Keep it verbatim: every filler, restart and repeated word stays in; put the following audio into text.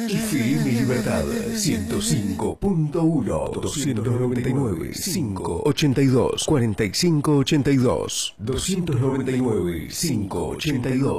F M Libertad ciento cinco punto uno, doscientos noventa y nueve, quinientos ochenta y dos, cuarenta y cinco ochenta y dos, doscientos noventa y nueve, quinientos ochenta y dos.